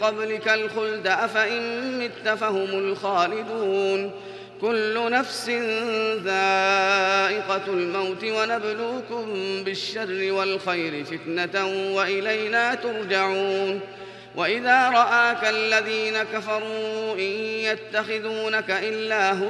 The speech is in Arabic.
قبلك الخلد أفإن مت فهم الخالدون كل نفس ذائقة الموت ونبلوكم بالشر والخير فتنة وإلينا ترجعون وإذا رآك الذين كفروا إن يتخذونك إلا هزوا